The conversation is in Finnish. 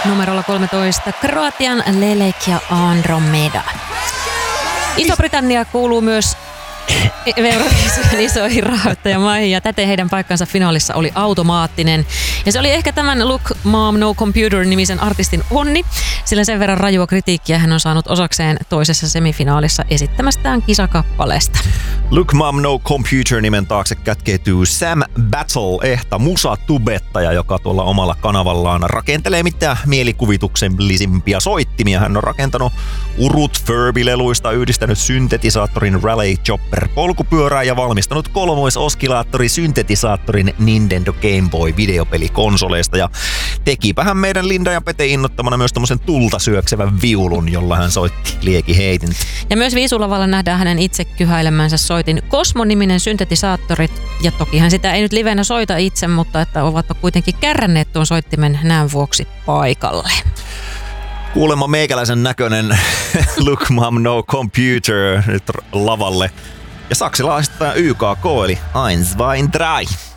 numerolla 13 Kroatian Lelek ja Andromeda. Iso-Britannia kuuluu myös Euroviisujen isoihin rahoittajamaihin ja täten heidän paikkansa finaalissa oli automaattinen. Ja se oli ehkä tämän Look Mom No Computer-nimisen artistin onni, sillä sen verran rajua kritiikkiä hän on saanut osakseen toisessa semifinaalissa esittämästään kisakappaleesta. Look Mom No Computer-nimen taakse kätkeytyy Sam Battle, ehta musatubettaja, joka tuolla omalla kanavallaan rakentelee mitä mielikuvituksellisimpia soittimia. Hän on rakentanut urut Furby-leluista, yhdistänyt syntetisaattorin Raleigh Chopper polkupyörää ja valmistanut kolmoisoskilaattori-syntetisaattorin Nintendo Game Boy videopelikonsoleista. Ja tekipähän meidän Linda ja Pete innottamana myös tommosen tulta syöksevän viulun, jolla hän soitti liekiheitin. Ja myös viisulavalla nähdään hänen itse kyhäilemänsä soitin Cosmo-niminen syntetisaattorit. Ja toki hän sitä ei nyt livenä soita itse, mutta että ovatpa kuitenkin kärränneet tuon soittimen näön vuoksi paikalle. Kuulemma meikäläisen näköinen Look Mom No Computer nyt lavalle. Ja saksilaistetaan YKK eli 1, 2, 3.